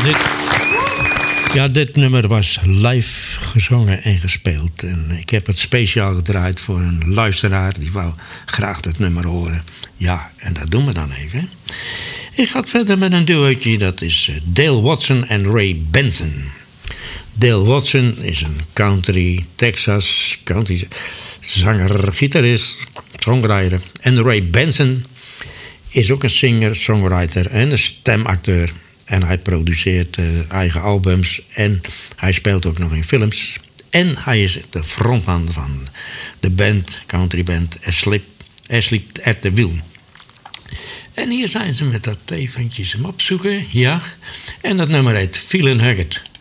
was het. Ja, dit nummer was live gezongen en gespeeld. En ik heb het speciaal gedraaid voor een luisteraar. Die wou graag dat nummer horen. Ja, en dat doen we dan even. Ik ga verder met een duootje. Dat is Dale Watson en Ray Benson. Dale Watson is een country, Texas country zanger, gitarist, songwriter. En Ray Benson is ook een singer, songwriter en een stemacteur. En hij produceert eigen albums en hij speelt ook nog in films. En hij is de frontman van de band, countryband Asleep at the Wheel. En hier zijn ze met dat eventjes hem opzoeken, ja. En dat nummer heet Feelin' Hugged.